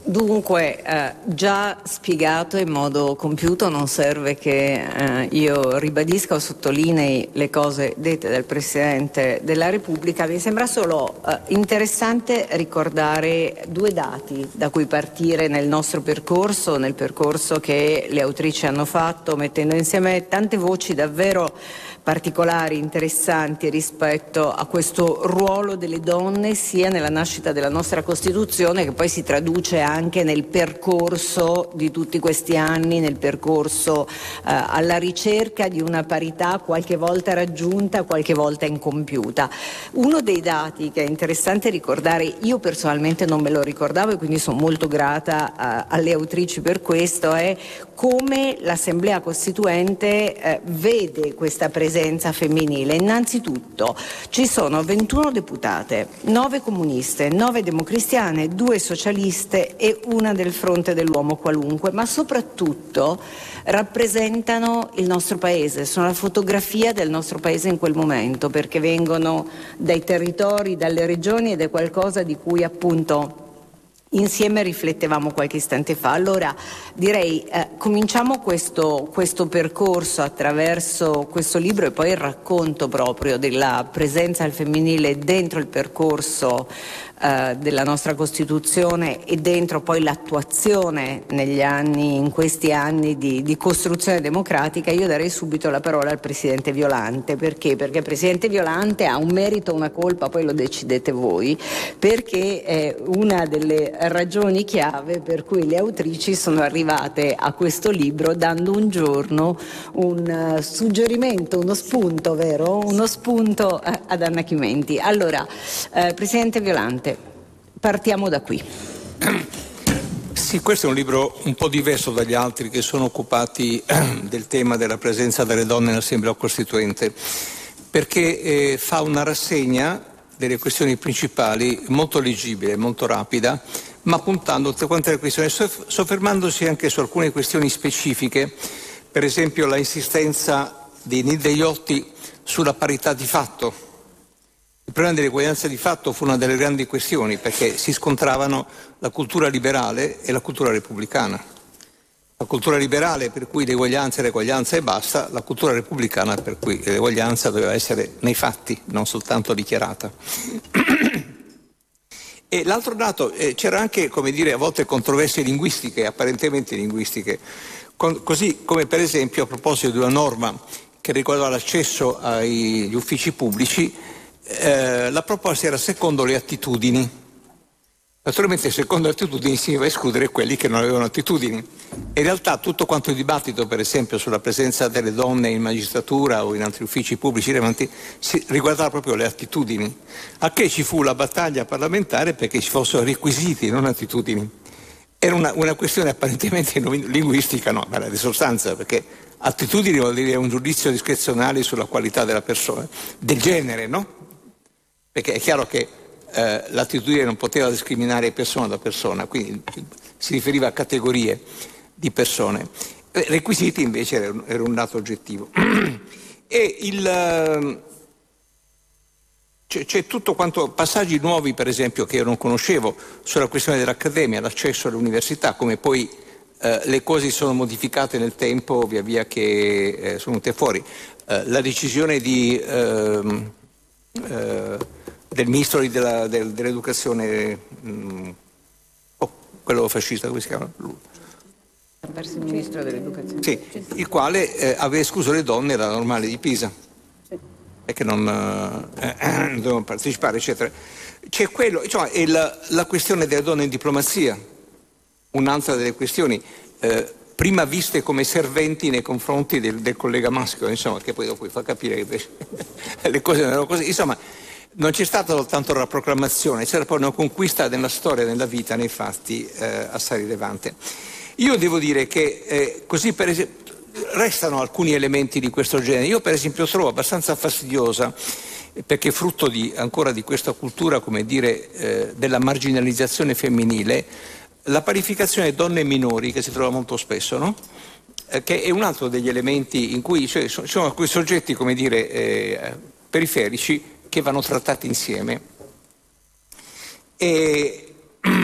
Dunque, eh, già spiegato in modo compiuto, non serve che eh, io ribadisca o sottolinei le cose dette dal Presidente della Repubblica. Mi sembra solo eh, interessante ricordare due dati da cui partire nel nostro percorso, nel percorso che le autrici hanno fatto, mettendo insieme tante voci davvero particolari, interessanti rispetto a questo ruolo delle donne sia nella nascita della nostra Costituzione, che poi si traduce anche nel percorso di tutti questi anni, nel percorso eh, alla ricerca di una parità qualche volta raggiunta, qualche volta incompiuta. Uno dei dati che è interessante ricordare, io personalmente non me lo ricordavo e quindi sono molto grata eh, alle autrici per questo, è come l'Assemblea Costituente eh, vede questa presenza femminile. Innanzitutto ci sono ventuno deputate, nove comuniste, nove democristiane, due socialiste e una del Fronte dell'Uomo Qualunque, ma soprattutto rappresentano il nostro paese, sono la fotografia del nostro paese in quel momento, perché vengono dai territori, dalle regioni, ed è qualcosa di cui appunto insieme riflettevamo qualche istante fa. Allora direi eh, cominciamo questo, questo percorso attraverso questo libro e poi il racconto proprio della presenza al femminile dentro il percorso eh, della nostra Costituzione e dentro poi l'attuazione negli anni, in questi anni di, di costruzione democratica. Io darei subito la parola al Presidente Violante. Perché? Perché il Presidente Violante ha un merito, una colpa, poi lo decidete voi, perché è una delle ragioni chiave per cui le autrici sono arrivate a questo libro dando un giorno un uh, suggerimento, uno spunto, vero? Uno spunto uh, ad Anna Chimenti. Allora, uh, Presidente Violante, partiamo da qui. Sì, questo è un libro un po' diverso dagli altri che sono occupati del tema della presenza delle donne nell'Assemblea Costituente, perché eh, fa una rassegna delle questioni principali molto leggibile, molto rapida, ma puntando tutte quante le questioni, soffermandosi anche su alcune questioni specifiche, per esempio la insistenza di Nilde Iotti sulla parità di fatto. Il problema dell'eguaglianza di fatto fu una delle grandi questioni, perché si scontravano la cultura liberale e la cultura repubblicana. La cultura liberale per cui l'eguaglianza è l'eguaglianza e basta, la cultura repubblicana per cui l'eguaglianza doveva essere nei fatti, non soltanto dichiarata. E l'altro dato, eh, c'era anche, come dire, a volte controversie linguistiche, apparentemente linguistiche, con, così come per esempio a proposito di una norma che riguardava l'accesso agli uffici pubblici, eh, la proposta era secondo le attitudini. Naturalmente secondo le attitudini si va a escludere quelli che non avevano attitudini. In realtà tutto quanto il dibattito, per esempio, sulla presenza delle donne in magistratura o in altri uffici pubblici rilevanti, si riguardava proprio le attitudini. A che ci fu la battaglia parlamentare perché ci fossero requisiti, non attitudini. Era una, una questione apparentemente linguistica, no, ma era di sostanza, perché attitudini vuol dire un giudizio discrezionale sulla qualità della persona, del genere, no? Perché è chiaro che Eh, l'attitudine non poteva discriminare persona da persona, quindi si riferiva a categorie di persone. Eh, requisiti invece era un, era un dato oggettivo. E il, eh, c'è, c'è tutto quanto passaggi nuovi, per esempio, che io non conoscevo sulla questione dell'accademia, l'accesso all'università, come poi eh, le cose sono modificate nel tempo via via che eh, sono venute fuori. Eh, la decisione di ehm, eh, del ministro della, del, dell'educazione, mh, oh, quello fascista, come si chiama? Verso il ministro dell'educazione. Sì, il quale eh, aveva escluso le donne dalla normale di Pisa, sì, e che non, eh, eh, non dovevano partecipare, eccetera. C'è quello, cioè, è la, la questione delle donne in diplomazia, un'altra delle questioni, eh, prima viste come serventi nei confronti del, del collega maschio, insomma, che poi dopo fa capire che le cose non erano così, insomma. Non c'è stata soltanto la proclamazione, c'era poi una conquista nella storia, nella vita, nei fatti, eh, assai rilevante. Io devo dire che eh, così per esempio restano alcuni elementi di questo genere. Io per esempio trovo abbastanza fastidiosa, perché frutto di, ancora di questa cultura, come dire, eh, della marginalizzazione femminile, la parificazione donne minori che si trova molto spesso, no? Eh, che è un altro degli elementi in cui cioè, ci sono quei soggetti, come dire, eh, periferici che vanno trattati insieme. E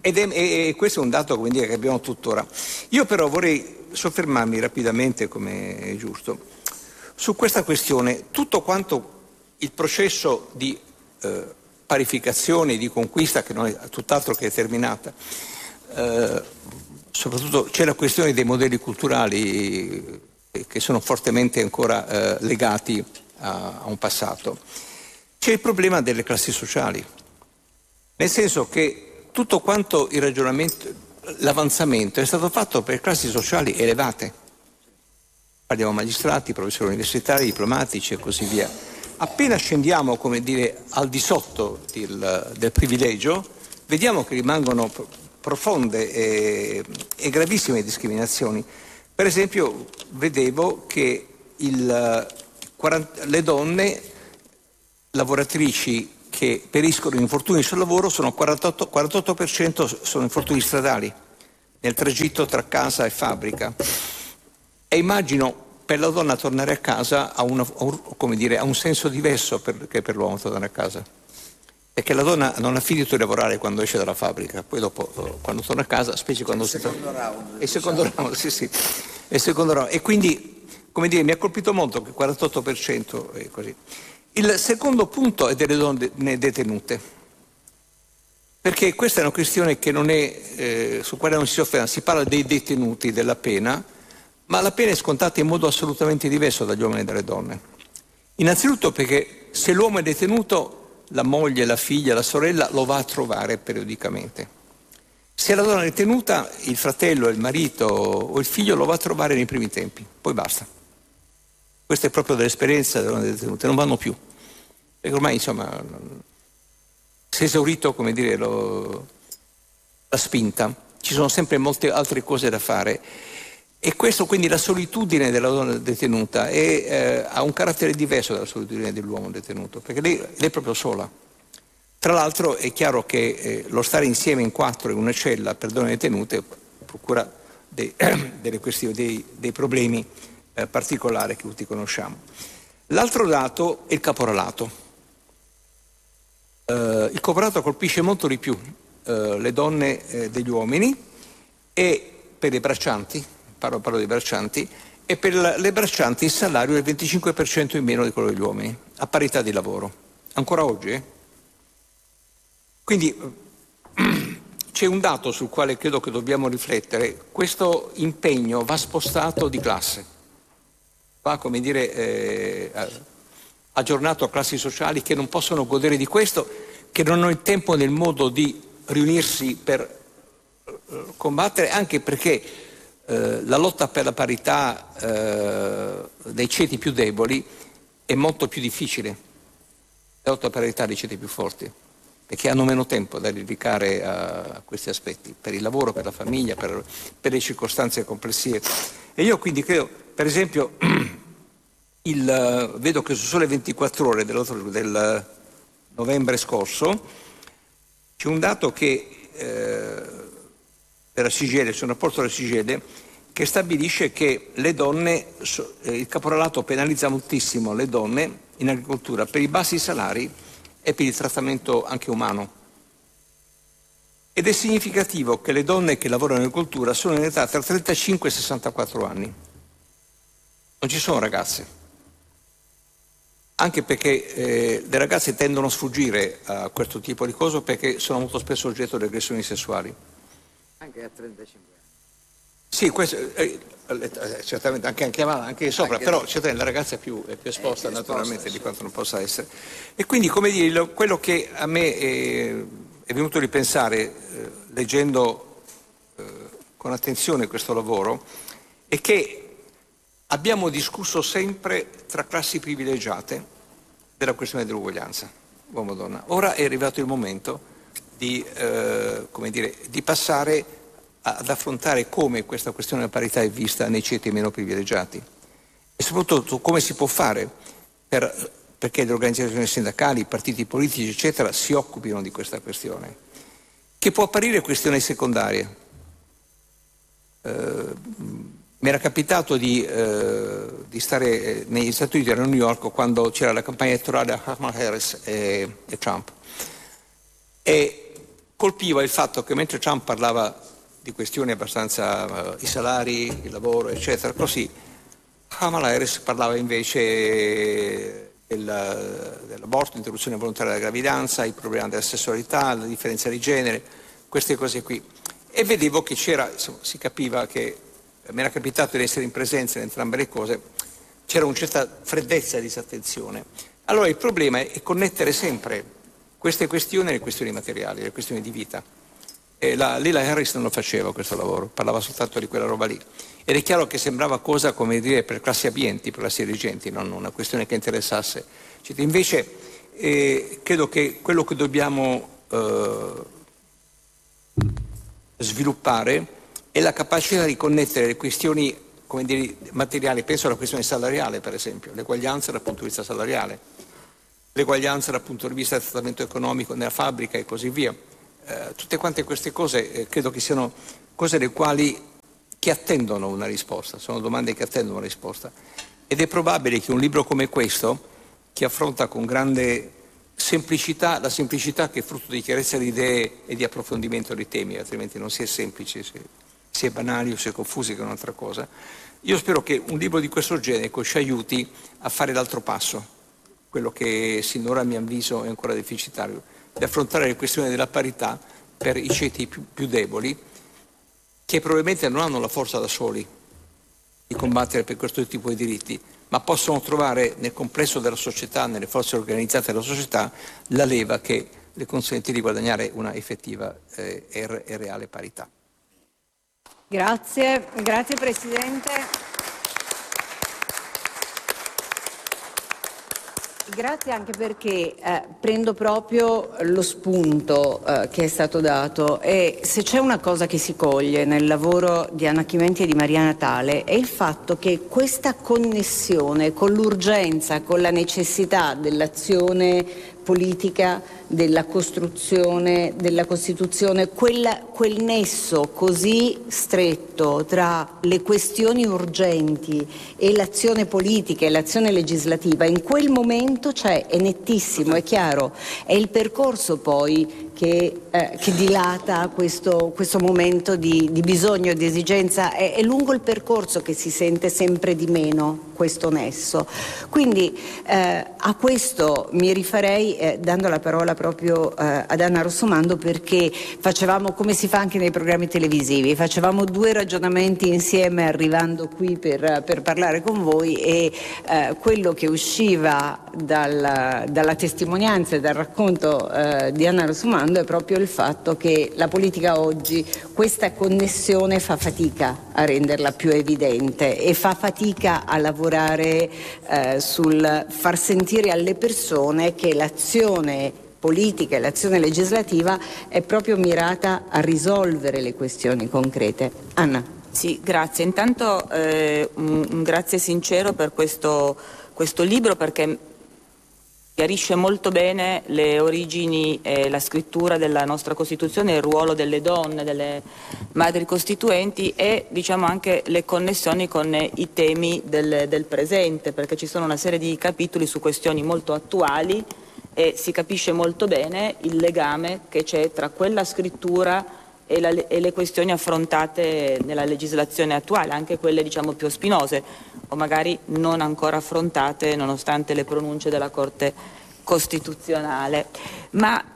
ed è, e questo è un dato, come dire, che abbiamo tuttora. Io però vorrei soffermarmi rapidamente, come è giusto, su questa questione. Tutto quanto il processo di eh, parificazione, di conquista, che non è tutt'altro che terminata, eh, soprattutto c'è la questione dei modelli culturali eh, che sono fortemente ancora eh, legati a, a un passato. C'è il problema delle classi sociali, nel senso che tutto quanto il ragionamento, l'avanzamento è stato fatto per classi sociali elevate. Parliamo magistrati, professori universitari, diplomatici e così via. Appena scendiamo, come dire, al di sotto del, del privilegio, vediamo che rimangono profonde e, e gravissime discriminazioni. Per esempio, vedevo che il, le donne lavoratrici che periscono in infortuni sul lavoro sono quarantotto, quarantotto per cento sono infortuni stradali nel tragitto tra casa e fabbrica, e immagino per la donna tornare a casa ha, una, come dire, ha un senso diverso per, che per l'uomo tornare a casa, perché la donna non ha finito di lavorare quando esce dalla fabbrica, poi dopo quando torna a casa, specie quando si torna round, il secondo round, sì sì, il secondo round, e quindi, come dire, mi ha colpito molto che il quarantotto per cento è così. Il secondo punto è delle donne detenute, perché questa è una questione che non è, eh, su quale non si sofferma, si parla dei detenuti, della pena, ma la pena è scontata in modo assolutamente diverso dagli uomini e dalle donne. Innanzitutto perché se l'uomo è detenuto, la moglie, la figlia, la sorella lo va a trovare periodicamente. Se la donna è detenuta, il fratello, il marito o il figlio lo va a trovare nei primi tempi, poi basta. Questa è proprio dell'esperienza delle donne detenute, non vanno più, perché ormai insomma si è esaurito, come dire, lo, la spinta, ci sono sempre molte altre cose da fare, e questo, quindi, la solitudine della donna detenuta è, eh, ha un carattere diverso dalla solitudine dell'uomo detenuto, perché lei, lei è proprio sola. Tra l'altro è chiaro che eh, lo stare insieme in quattro in una cella per donne detenute procura dei, delle questioni, dei, dei problemi Eh, particolare che tutti conosciamo. L'altro dato è il caporalato. Eh, il caporalato colpisce molto di più eh, le donne eh, degli uomini, e per le braccianti, parlo, parlo dei braccianti, e per la, le braccianti il salario è il venticinque per cento in meno di quello degli uomini, a parità di lavoro. Ancora oggi, eh? Quindi c'è un dato sul quale credo che dobbiamo riflettere: questo impegno va spostato di classe. Va, come dire, eh, aggiornato a classi sociali che non possono godere di questo, che non hanno il tempo né il modo di riunirsi per eh, combattere, anche perché eh, la lotta per la parità eh, dei ceti più deboli è molto più difficile, la lotta per la parità dei ceti più forti, perché hanno meno tempo da dedicare a questi aspetti, per il lavoro, per la famiglia, per, per le circostanze complessive. E io quindi credo, per esempio, il, vedo che su Sole ventiquattro Ore del novembre scorso c'è un dato che eh, della C G I L, c'è un rapporto della C G I L che stabilisce che le donne, eh, il caporalato penalizza moltissimo le donne in agricoltura per i bassi salari e per il trattamento anche umano. Ed è significativo che le donne che lavorano in agricoltura sono in età tra trentacinque e sessantaquattro anni. Non ci sono ragazze. Anche perché eh, le ragazze tendono a sfuggire a questo tipo di cose, perché sono molto spesso oggetto di aggressioni sessuali. Anche a trentacinque anni. Sì, questo, eh, eh, certamente anche, anche, anche sopra, anche però certamente la ragazza è più, è più esposta, è più naturalmente esposta, di quanto non possa essere. E quindi, come dire, quello che a me è, è venuto a ripensare eh, leggendo eh, con attenzione questo lavoro è che abbiamo discusso sempre tra classi privilegiate della questione dell'uguaglianza uomo-donna. Ora è arrivato il momento di, eh, come dire, di passare ad affrontare come questa questione della parità è vista nei ceti meno privilegiati, e soprattutto come si può fare per, perché le organizzazioni sindacali, i partiti politici, eccetera, si occupino di questa questione, che può apparire questione secondaria. Eh, mi era capitato di, eh, di stare negli Stati Uniti, a New York, quando c'era la campagna elettorale a Kamala Harris e, e Trump, e colpiva il fatto che mentre Trump parlava di questioni abbastanza, uh, i salari, il lavoro, eccetera, così, Kamala Harris parlava invece del, dell'aborto, l'interruzione volontaria della gravidanza, il problema della sessualità, la differenza di genere, queste cose qui. E vedevo che c'era, insomma, si capiva che, mi era capitato di essere in presenza di entrambe le cose, c'era una certa freddezza e disattenzione. Allora il problema è connettere sempre queste questioni alle questioni materiali, alle questioni di vita. E la Lila Harris non lo faceva questo lavoro, parlava soltanto di quella roba lì. Ed è chiaro che sembrava cosa, come dire, per classi abbienti, per classi dirigenti, non una questione che interessasse. Invece eh, credo che quello che dobbiamo eh, sviluppare è la capacità di connettere le questioni, come dire, materiali. Penso alla questione salariale, per esempio, l'eguaglianza dal punto di vista salariale, l'eguaglianza dal punto di vista del trattamento economico nella fabbrica e così via. Eh, tutte quante queste cose eh, credo che siano cose le quali che attendono una risposta, sono domande che attendono una risposta. Ed è probabile che un libro come questo, che affronta con grande semplicità, la semplicità che è frutto di chiarezza di idee e di approfondimento dei temi, altrimenti non si è semplici, si, si è banali o si è confusi, che è un'altra cosa. Io spero che un libro di questo genere ci aiuti a fare l'altro passo, quello che sinora a mio avviso è ancora deficitario, di affrontare le questioni della parità per i ceti più, più deboli, che probabilmente non hanno la forza da soli di combattere per questo tipo di diritti, ma possono trovare nel complesso della società, nelle forze organizzate della società, la leva che le consente di guadagnare una effettiva eh, e, e reale parità. Grazie, grazie Presidente. Grazie anche perché eh, prendo proprio lo spunto eh, che è stato dato, e se c'è una cosa che si coglie nel lavoro di Anna Chimenti e di Maria Natale è il fatto che questa connessione con l'urgenza, con la necessità dell'azione politica, della costruzione della Costituzione, quella, quel nesso così stretto tra le questioni urgenti e l'azione politica e l'azione legislativa, in quel momento c'è, è nettissimo, è chiaro, è il percorso poi che, eh, che dilata questo, questo momento di, di bisogno, di esigenza, è, è lungo il percorso che si sente sempre di meno questo nesso. Quindi eh, a questo mi rifarei eh, dando la parola proprio eh, ad Anna Rossomando, perché facevamo, come si fa anche nei programmi televisivi, facevamo due ragionamenti insieme arrivando qui per, per parlare con voi, e eh, quello che usciva dal, dalla testimonianza e dal racconto eh, di Anna Rossomando è proprio il fatto che la politica oggi questa connessione fa fatica a renderla più evidente e fa fatica a lavorare eh, sul far sentire alle persone che l'azione politica e l'azione legislativa è proprio mirata a risolvere le questioni concrete. Anna. Sì, grazie. Intanto eh, un, un grazie sincero per questo, questo libro, perché chiarisce molto bene le origini e la scrittura della nostra Costituzione, il ruolo delle donne, delle madri costituenti e diciamo anche le connessioni con i temi del, del presente, perché ci sono una serie di capitoli su questioni molto attuali e si capisce molto bene il legame che c'è tra quella scrittura e, la, e le questioni affrontate nella legislazione attuale, anche quelle diciamo più spinose o magari non ancora affrontate nonostante le pronunce della Corte Costituzionale. Ma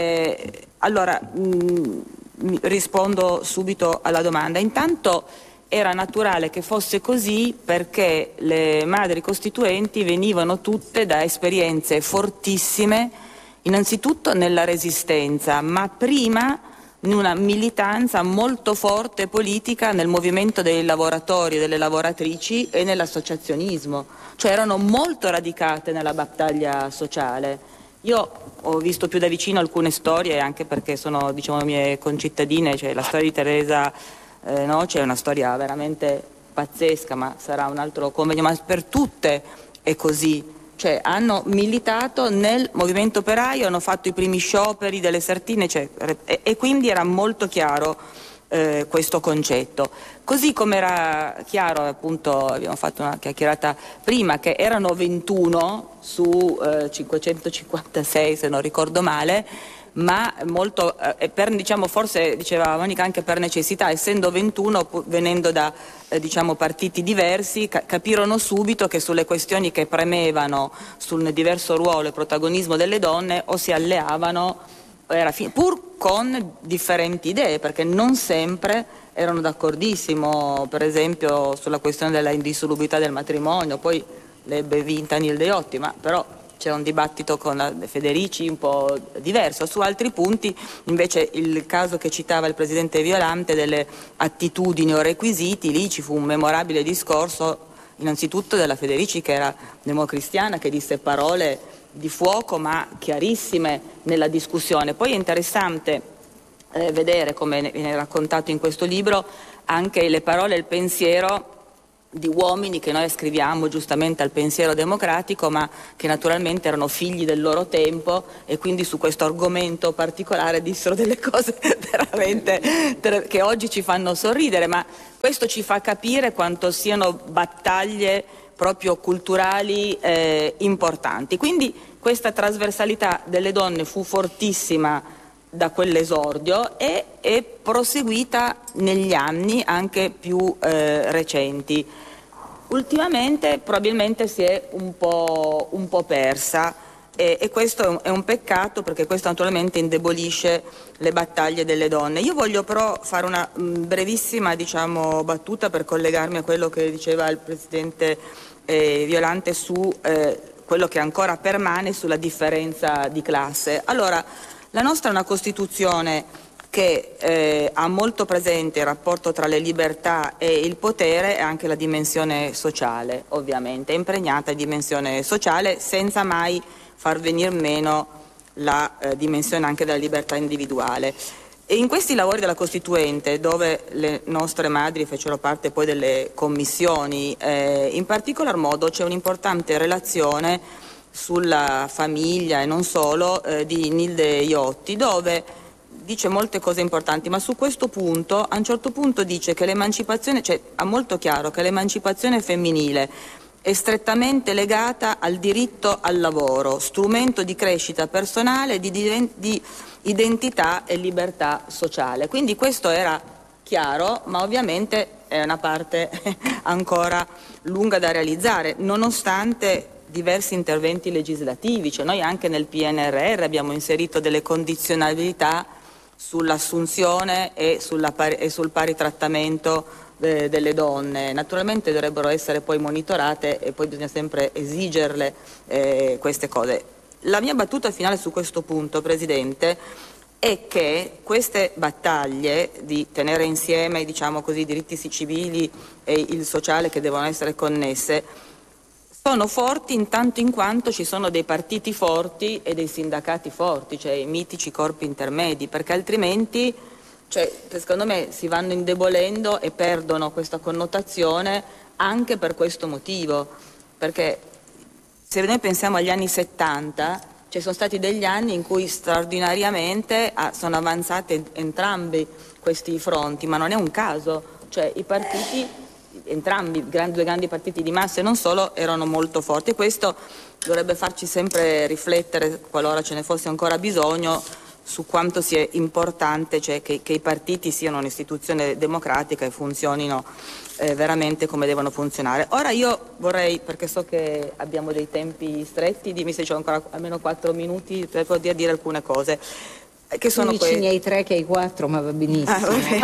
eh, allora mh, rispondo subito alla domanda. Intanto era naturale che fosse così perché le madri costituenti venivano tutte da esperienze fortissime, innanzitutto nella Resistenza, ma prima in una militanza molto forte politica nel movimento dei lavoratori e delle lavoratrici e nell'associazionismo, cioè erano molto radicate nella battaglia sociale. Io ho visto più da vicino alcune storie, anche perché sono diciamo mie concittadine, cioè la storia di Teresa eh, Noce è una storia veramente pazzesca, ma sarà un altro convegno, ma per tutte è così. Cioè hanno militato nel movimento operaio, hanno fatto i primi scioperi delle sartine, cioè, e, e quindi era molto chiaro eh, questo concetto. Così come era chiaro, appunto, abbiamo fatto una chiacchierata prima, che erano ventuno su eh, cinquecentocinquantasei, se non ricordo male, ma molto, eh, per, diciamo, forse diceva Monica anche per necessità, essendo ventuno, venendo da eh, diciamo, partiti diversi, ca- capirono subito che sulle questioni che premevano sul diverso ruolo e protagonismo delle donne o si alleavano, era fi- pur con differenti idee, perché non sempre erano d'accordissimo, per esempio sulla questione della indissolubilità del matrimonio, poi l'ebbe vinta Nilde Iotti, ma però c'era un dibattito con la Federici un po' diverso. Su altri punti invece il caso che citava il Presidente Violante delle attitudini o requisiti, lì ci fu un memorabile discorso innanzitutto della Federici, che era democristiana, che disse parole di fuoco ma chiarissime nella discussione. Poi è interessante eh, vedere, come viene raccontato in questo libro, anche le parole e il pensiero di uomini che noi ascriviamo giustamente al pensiero democratico, ma che naturalmente erano figli del loro tempo e quindi su questo argomento particolare dissero delle cose veramente che oggi ci fanno sorridere, ma questo ci fa capire quanto siano battaglie proprio culturali eh, importanti. Quindi questa trasversalità delle donne fu fortissima da quell'esordio e è proseguita negli anni anche più eh, recenti. Ultimamente probabilmente si è un po', un po' persa e, e questo è un peccato, perché questo naturalmente indebolisce le battaglie delle donne. Io voglio però fare una mh, brevissima diciamo, battuta per collegarmi a quello che diceva il Presidente eh, Violante su eh, quello che ancora permane sulla differenza di classe. Allora, la nostra è una Costituzione che eh, ha molto presente il rapporto tra le libertà e il potere e anche la dimensione sociale, ovviamente, è impregnata di dimensione sociale senza mai far venir meno la eh, dimensione anche della libertà individuale. E in questi lavori della Costituente, dove le nostre madri fecero parte poi delle commissioni, eh, in particolar modo c'è un'importante relazione sulla famiglia e non solo eh, di Nilde Iotti, dove dice molte cose importanti, ma su questo punto, a un certo punto dice che l'emancipazione, cioè ha molto chiaro che l'emancipazione femminile è strettamente legata al diritto al lavoro, strumento di crescita personale, di, di, di identità e libertà sociale. Quindi questo era chiaro, ma ovviamente è una parte ancora lunga da realizzare, nonostante diversi interventi legislativi. Cioè noi anche nel P N R R abbiamo inserito delle condizionalità sull'assunzione e, sulla pari, e sul pari trattamento de, delle donne. Naturalmente dovrebbero essere poi monitorate e poi bisogna sempre esigerle eh, queste cose. La mia battuta finale su questo punto, Presidente, è che queste battaglie di tenere insieme, diciamo così, i diritti civili e il sociale che devono essere connesse sono forti in tanto in quanto ci sono dei partiti forti e dei sindacati forti, cioè i mitici corpi intermedi, perché altrimenti, cioè, secondo me, si vanno indebolendo e perdono questa connotazione anche per questo motivo, perché se noi pensiamo agli anni settanta, ci sono stati degli anni in cui straordinariamente ah, sono avanzati entrambi questi fronti, ma non è un caso, cioè i partiti entrambi, i due grandi partiti di massa e non solo, erano molto forti, e questo dovrebbe farci sempre riflettere, qualora ce ne fosse ancora bisogno, su quanto sia importante, cioè, che, che i partiti siano un'istituzione democratica e funzionino eh, veramente come devono funzionare. Ora io vorrei, perché so che abbiamo dei tempi stretti, dimmi se c'ho ancora almeno quattro minuti per poter dire alcune cose. Che sono più vicini ai tre che ai quattro, ma va benissimo.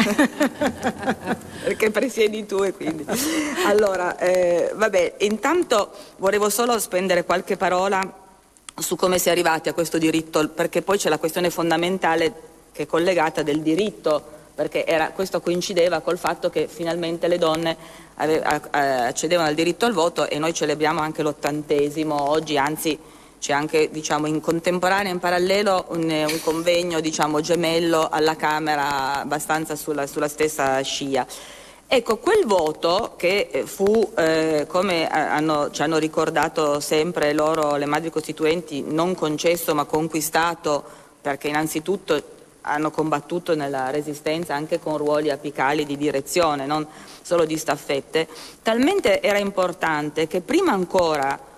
Ah, perché presiedi tu e quindi. Allora, eh, vabbè, intanto volevo solo spendere qualche parola su come si è arrivati a questo diritto, perché poi c'è la questione fondamentale che è collegata del diritto, perché era, questo coincideva col fatto che finalmente le donne ave, a, a, accedevano al diritto al voto, e noi celebriamo anche l'ottantesimo oggi, anzi c'è anche, diciamo, in contemporanea, in parallelo, un, un convegno, diciamo, gemello alla Camera, abbastanza sulla, sulla stessa scia. Ecco, quel voto che fu, eh, come hanno, ci hanno ricordato sempre loro, le madri costituenti, non concesso ma conquistato, perché innanzitutto hanno combattuto nella resistenza anche con ruoli apicali di direzione, non solo di staffette, talmente era importante che prima ancora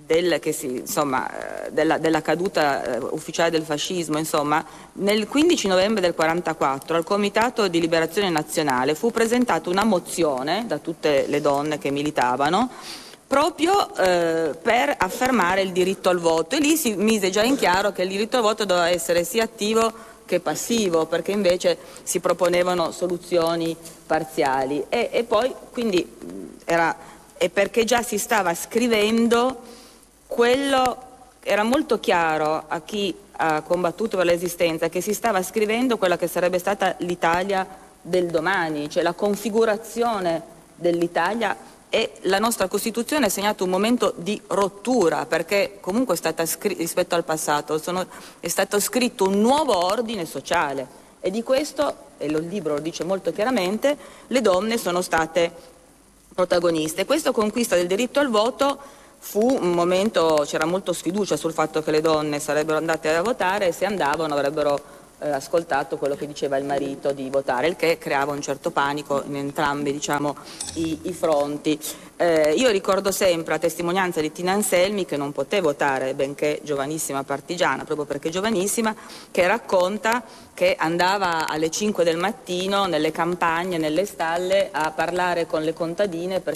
del, che si, insomma, della, della caduta ufficiale del fascismo, insomma, nel quindici novembre del quarantaquattro al Comitato di Liberazione Nazionale fu presentata una mozione da tutte le donne che militavano proprio eh, per affermare il diritto al voto, e lì si mise già in chiaro che il diritto al voto doveva essere sia attivo che passivo, perché invece si proponevano soluzioni parziali, e, e poi quindi era, e perché già si stava scrivendo quello, era molto chiaro a chi ha combattuto per l'esistenza che si stava scrivendo quella che sarebbe stata l'Italia del domani, cioè la configurazione dell'Italia. E la nostra Costituzione ha segnato un momento di rottura, perché comunque è stata scr- rispetto al passato sono, è stato scritto un nuovo ordine sociale, e di questo, e il libro lo dice molto chiaramente, le donne sono state protagoniste. Questa conquista del diritto al voto fu un momento, c'era molto sfiducia sul fatto che le donne sarebbero andate a votare, e se andavano avrebbero eh, ascoltato quello che diceva il marito di votare, il che creava un certo panico in entrambi, diciamo, i, i fronti. Eh, io ricordo sempre la testimonianza di Tina Anselmi, che non poté votare benché giovanissima partigiana, proprio perché giovanissima, che racconta che andava alle cinque del mattino nelle campagne, nelle stalle, a parlare con le contadine per